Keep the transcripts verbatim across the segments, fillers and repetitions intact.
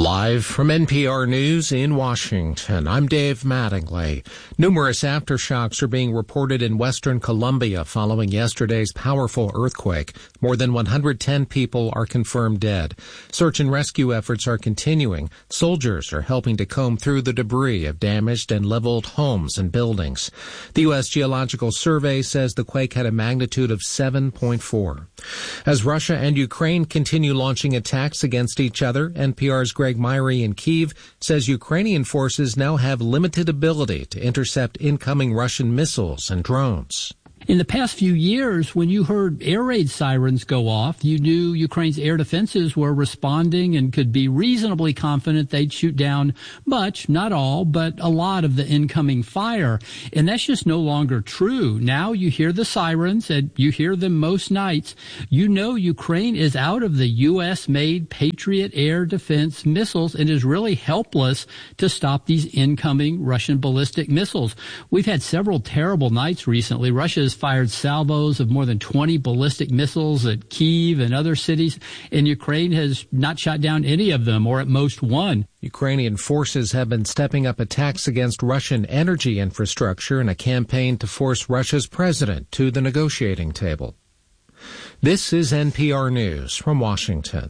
Live from N P R News in Washington, I'm Dave Mattingly. Numerous aftershocks are being reported in western Colombia following yesterday's powerful earthquake. More than one hundred ten people are confirmed dead. Search and rescue efforts are continuing. Soldiers are helping to comb through the debris of damaged and leveled homes and buildings. The U S Geological Survey says the quake had a magnitude of seven point four. As Russia and Ukraine continue launching attacks against each other, N P R's Greg Myrie in Kyiv says Ukrainian forces now have limited ability to intercept incoming Russian missiles and drones. In the past few years, when you heard air raid sirens go off, you knew Ukraine's air defenses were responding and could be reasonably confident they'd shoot down much, not all, but a lot of the incoming fire. And that's just no longer true. Now you hear the sirens, and you hear them most nights. You know Ukraine is out of the U S-made Patriot air defense missiles and is really helpless to stop these incoming Russian ballistic missiles. We've had several terrible nights recently. Russia has fired salvos of more than twenty ballistic missiles at Kyiv and other cities, and Ukraine has not shot down any of them, or at most one. Ukrainian forces have been stepping up attacks against Russian energy infrastructure in a campaign to force Russia's president to the negotiating table. This is N P R News from Washington.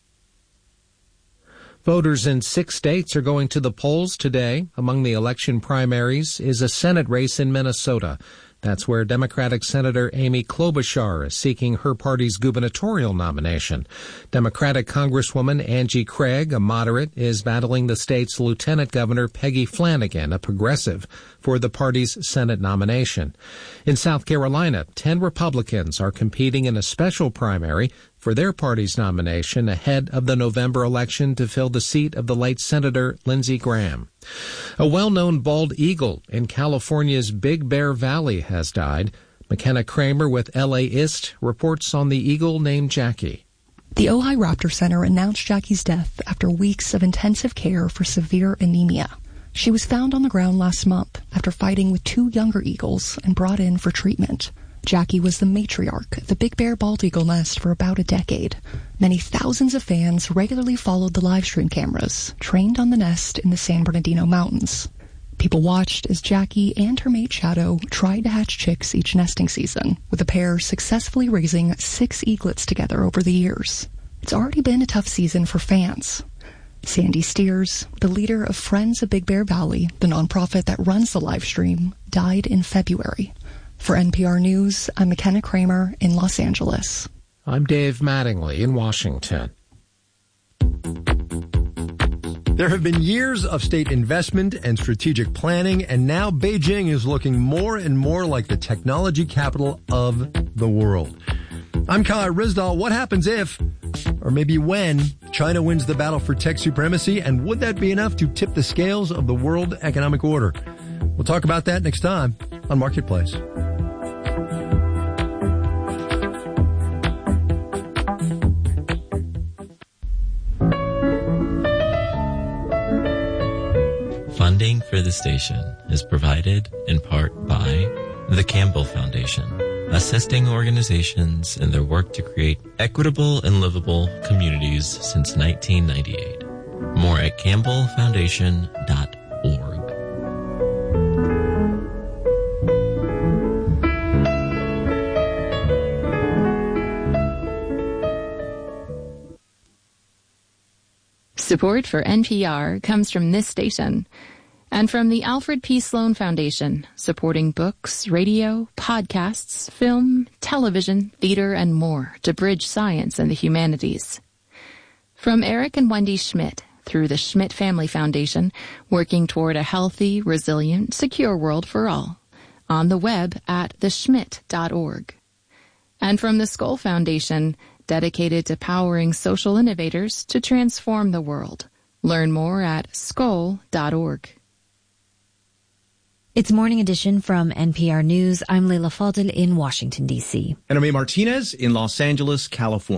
Voters in six states are going to the polls today. Among the election primaries is a Senate race in Minnesota. That's where Democratic Senator Amy Klobuchar is seeking her party's gubernatorial nomination. Democratic Congresswoman Angie Craig, a moderate, is battling the state's Lieutenant Governor Peggy Flanagan, a progressive, for the party's Senate nomination. In South Carolina, ten Republicans are competing in a special primary for their party's nomination ahead of the November election to fill the seat of the late Senator Lindsey Graham. A well-known bald eagle in California's Big Bear Valley has died. McKenna Kramer with L A ist reports on the eagle named Jackie. The Ojai Raptor Center announced Jackie's death after weeks of intensive care for severe anemia. She was found on the ground last month after fighting with two younger eagles and brought in for treatment. Jackie was the matriarch at the Big Bear Bald Eagle Nest for about a decade. Many thousands of fans regularly followed the live stream cameras, trained on the nest in the San Bernardino Mountains. People watched as Jackie and her mate Shadow tried to hatch chicks each nesting season, with the pair successfully raising six eaglets together over the years. It's already been a tough season for fans. Sandy Steers, the leader of Friends of Big Bear Valley, the nonprofit that runs the live stream, died in February. For N P R News, I'm McKenna Kramer in Los Angeles. I'm Dave Mattingly in Washington. There have been years of state investment and strategic planning, and now Beijing is looking more and more like the technology capital of the world. I'm Kai Rizdal. What happens if, or maybe when, China wins the battle for tech supremacy, and would that be enough to tip the scales of the world economic order? We'll talk about that next time on Marketplace. Funding for the station is provided in part by the Campbell Foundation, assisting organizations in their work to create equitable and livable communities since nineteen ninety-eight. More at campbell foundation dot org. Support for N P R comes from this station and from the Alfred P. Sloan Foundation, supporting books, radio, podcasts, film, television, theater, and more to bridge science and the humanities. From Eric and Wendy Schmidt through the Schmidt Family Foundation, working toward a healthy, resilient, secure world for all, on the web at the schmidt dot org. And from the Skoll Foundation, dedicated to powering social innovators to transform the world. Learn more at skoll dot org. It's Morning Edition from N P R News. I'm Leila Fadel in Washington, D C. And I'm A. Martinez in Los Angeles, California.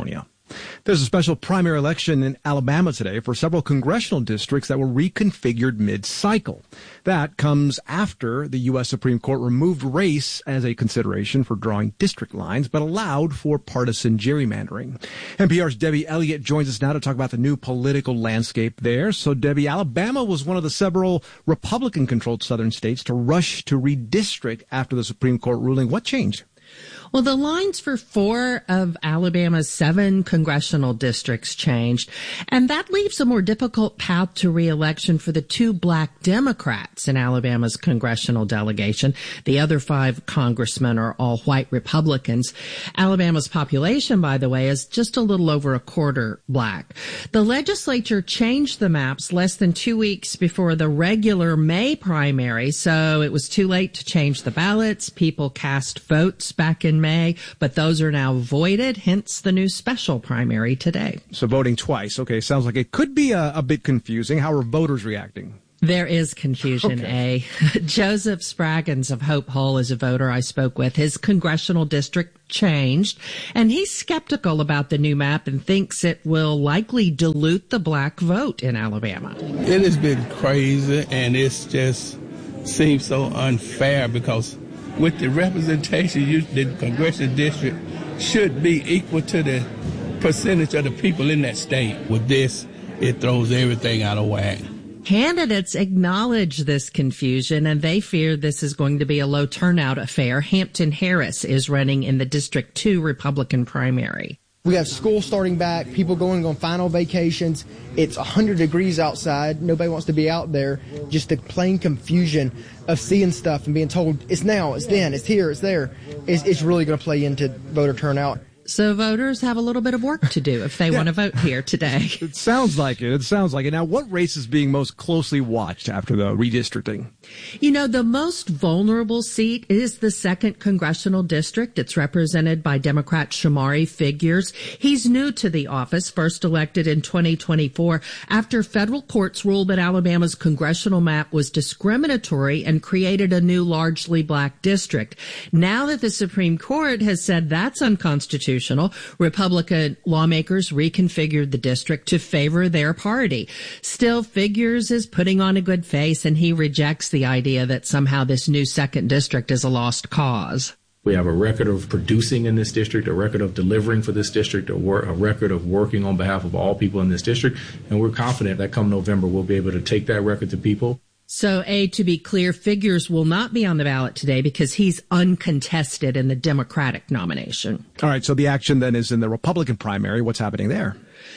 There's a special primary election in Alabama today for several congressional districts that were reconfigured mid-cycle. That comes after the U S Supreme Court removed race as a consideration for drawing district lines, but allowed for partisan gerrymandering. N P R's Debbie Elliott joins us now to talk about the new political landscape there. So, Debbie, Alabama was one of the several Republican-controlled southern states to rush to redistrict after the Supreme Court ruling. What changed? Well, the lines for four of Alabama's seven congressional districts changed, and that leaves a more difficult path to re-election for the two black Democrats in Alabama's congressional delegation. The other five congressmen are all white Republicans. Alabama's population, by the way, is just a little over a quarter black. The legislature changed the maps less than two weeks before the regular May primary, so it was too late to change the ballots. People cast votes back in May, but those are now voided, hence the new special primary today. So voting twice. Okay, sounds like it could be a, a bit confusing. How are voters reacting? There is confusion, okay. A. Joseph Spraggins of Hope Hull is a voter I spoke with. His congressional district changed, and he's skeptical about the new map and thinks it will likely dilute the black vote in Alabama. It has been crazy, and it's just seems so unfair because with the representation, you, the congressional district should be equal to the percentage of the people in that state. With this, it throws everything out of whack. Candidates acknowledge this confusion, and they fear this is going to be a low turnout affair. Hampton Harris is running in the District two Republican primary. We have school starting back, people going on final vacations. It's one hundred degrees outside. Nobody wants to be out there. Just the plain confusion of seeing stuff and being told it's now, it's then, it's here, it's there. It's, it's really going to play into voter turnout. So voters have a little bit of work to do if they yeah. want to vote here today. It sounds like it. It sounds like it. Now, what race is being most closely watched after the redistricting? You know, the most vulnerable seat is the second congressional district. It's represented by Democrat Shamari Figures. He's new to the office, first elected in twenty twenty-four after federal courts ruled that Alabama's congressional map was discriminatory and created a new largely black district. Now that the Supreme Court has said that's unconstitutional, Republican lawmakers reconfigured the district to favor their party. Still, Figures is putting on a good face, and he rejects the idea that somehow this new second district is a lost cause. We have a record of producing in this district, a record of delivering for this district, a, wor- a record of working on behalf of all people in this district, and we're confident that come November we'll be able to take that record to people. So, A, to be clear, Figures will not be on the ballot today because he's uncontested in the Democratic nomination. All right, so the action then is in the Republican primary. What's happening there?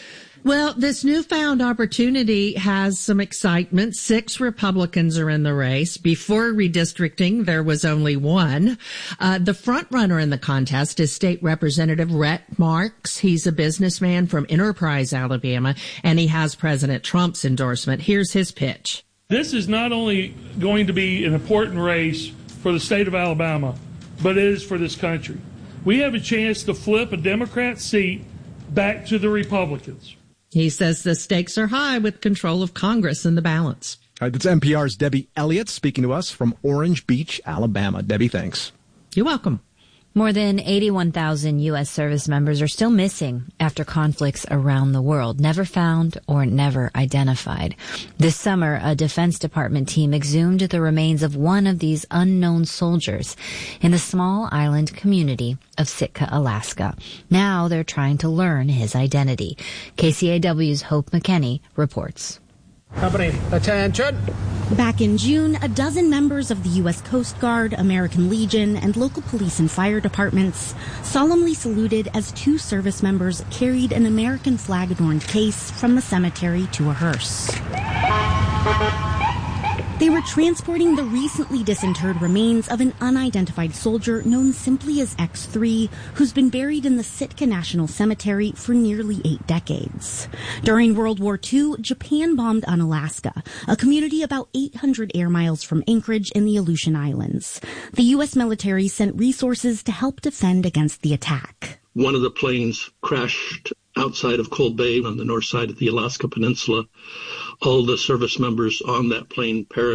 Well, this newfound opportunity has some excitement. Six Republicans are in the race. Before redistricting, there was only one. Uh, the front runner in the contest is State Representative Rhett Marks. He's a businessman from Enterprise, Alabama, and he has President Trump's endorsement. Here's his pitch. This is not only going to be an important race for the state of Alabama, but it is for this country. We have a chance to flip a Democrat seat back to the Republicans. He says the stakes are high with control of Congress in the balance. All right, that's N P R's Debbie Elliott speaking to us from Orange Beach, Alabama. Debbie, thanks. You're welcome. More than eighty-one thousand U S service members are still missing after conflicts around the world, never found or never identified. This summer, a Defense Department team exhumed the remains of one of these unknown soldiers in the small island community of Sitka, Alaska. Now they're trying to learn his identity. K C A W's Hope McKenney reports. Company, attention. Back in June, a dozen members of the U S Coast Guard, American Legion, and local police and fire departments solemnly saluted as two service members carried an American flag-adorned case from the cemetery to a hearse. They were transporting the recently disinterred remains of an unidentified soldier known simply as X three, who's been buried in the Sitka National Cemetery for nearly eight decades. During World War Two, Japan bombed Unalaska, a community about eight hundred air miles from Anchorage in the Aleutian Islands. The U S military sent resources to help defend against the attack. One of the planes crashed outside of Cold Bay on the north side of the Alaska Peninsula. All the service members on that plane perished.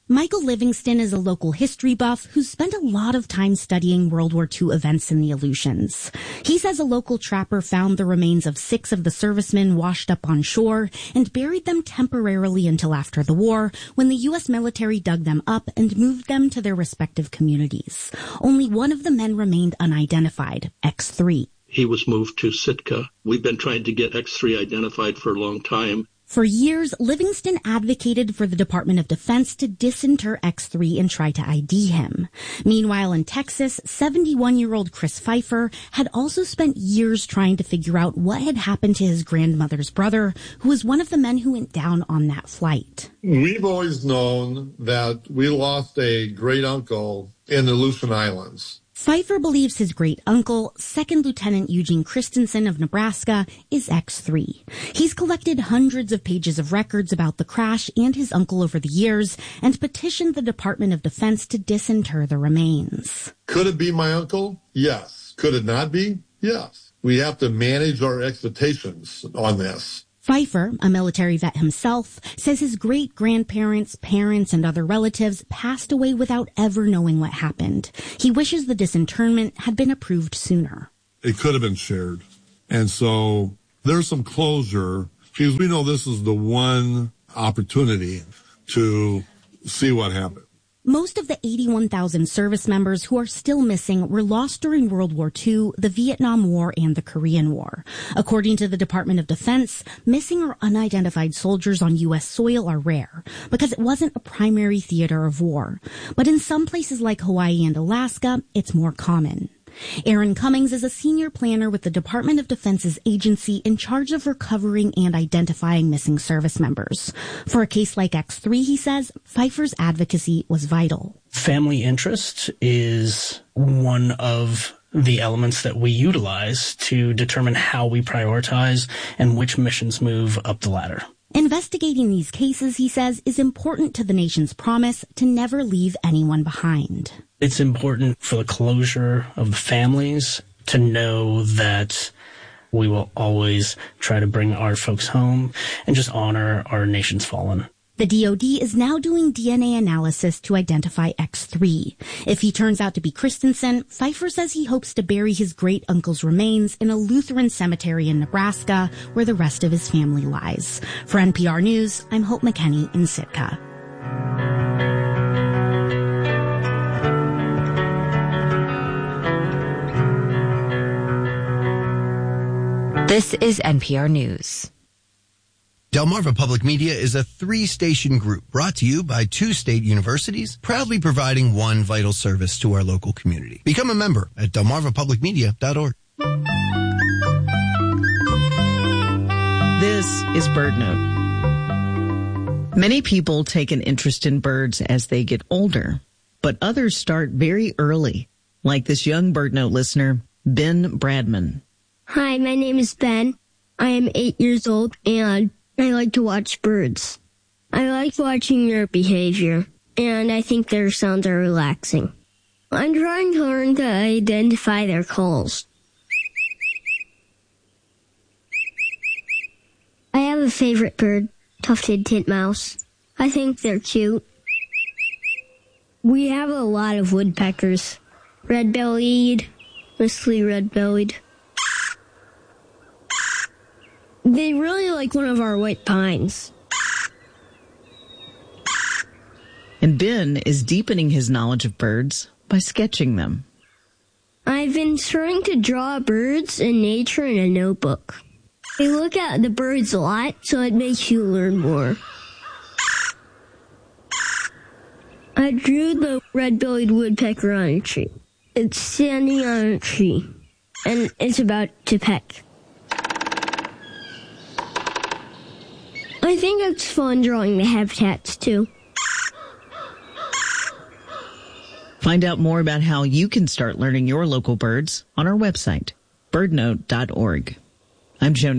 Michael Livingston is a local history buff who's spent a lot of time studying World War Two events in the Aleutians. He says a local trapper found the remains of six of the servicemen washed up on shore and buried them temporarily until after the war, when the U S military dug them up and moved them to their respective communities. Only one of the men remained unidentified, X three. He was moved to Sitka. We've been trying to get X three identified for a long time. For years, Livingston advocated for the Department of Defense to disinter X three and try to I D him. Meanwhile, in Texas, seventy-one-year-old Chris Pfeiffer had also spent years trying to figure out what had happened to his grandmother's brother, who was one of the men who went down on that flight. We've always known that we lost a great uncle in the Aleutian Islands. Pfeiffer believes his great-uncle, Second Lieutenant Eugene Christensen of Nebraska, is X three. He's collected hundreds of pages of records about the crash and his uncle over the years and petitioned the Department of Defense to disinter the remains. Could it be my uncle? Yes. Could it not be? Yes. We have to manage our expectations on this. Pfeiffer, a military vet himself, says his great-grandparents, parents, and other relatives passed away without ever knowing what happened. He wishes the disinterment had been approved sooner. It could have been shared. And so there's some closure, because we know this is the one opportunity to see what happened. Most of the eighty-one thousand service members who are still missing were lost during World War Two, the Vietnam War, and the Korean War. According to the Department of Defense, missing or unidentified soldiers on U S soil are rare because it wasn't a primary theater of war. But in some places like Hawaii and Alaska, it's more common. Aaron Cummings is a senior planner with the Department of Defense's agency in charge of recovering and identifying missing service members. For a case like X three, he says, Pfeiffer's advocacy was vital. Family interest is one of the elements that we utilize to determine how we prioritize and which missions move up the ladder. Investigating these cases, he says, is important to the nation's promise to never leave anyone behind. It's important for the closure of the families to know that we will always try to bring our folks home and just honor our nation's fallen. The D O D is now doing D N A analysis to identify X three. If he turns out to be Christensen, Pfeiffer says he hopes to bury his great-uncle's remains in a Lutheran cemetery in Nebraska, where the rest of his family lies. For N P R News, I'm Hope McKenney in Sitka. This is N P R News. Delmarva Public Media is a three-station group brought to you by two state universities, proudly providing one vital service to our local community. Become a member at delmarva public media dot org. This is BirdNote. Many people take an interest in birds as they get older, but others start very early, like this young BirdNote listener, Ben Bradman. Hi, my name is Ben. I am eight years old, and I like to watch birds. I like watching their behavior, and I think their sounds are relaxing. I'm trying to learn to identify their calls. I have a favorite bird, tufted titmouse. I think they're cute. We have a lot of woodpeckers. Red-bellied, mostly red-bellied. They really like one of our white pines. And Ben is deepening his knowledge of birds by sketching them. I've been trying to draw birds and nature in a notebook. I look at the birds a lot, so it makes you learn more. I drew the red-bellied woodpecker on a tree. It's standing on a tree, and it's about to peck. I think it's fun drawing the habitats, too. Find out more about how you can start learning your local birds on our website, bird note dot org. I'm Joni.